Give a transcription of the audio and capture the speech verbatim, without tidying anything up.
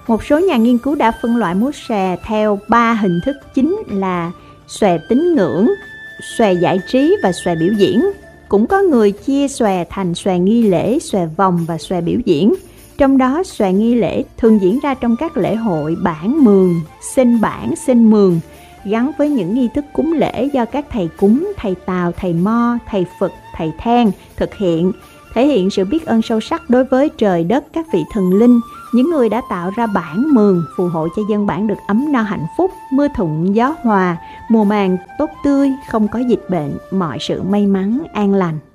Một số nhà nghiên cứu đã phân loại múa xòe theo ba hình thức chính là xòe tín ngưỡng, xòe giải trí và xòe biểu diễn. Cũng có người chia xòe thành xòe nghi lễ, xòe vòng và xòe biểu diễn. Trong đó, xòe nghi lễ thường diễn ra trong các lễ hội bản mường, sinh bản, sinh mường, gắn với những nghi thức cúng lễ do các thầy cúng, thầy Tào, thầy Mo, thầy Phật, thầy Then thực hiện, thể hiện sự biết ơn sâu sắc đối với trời đất, các vị thần linh, những người đã tạo ra bản mường, phù hộ cho dân bản được ấm no hạnh phúc, mưa thuận gió hòa, mùa màng tốt tươi, không có dịch bệnh, mọi sự may mắn an lành.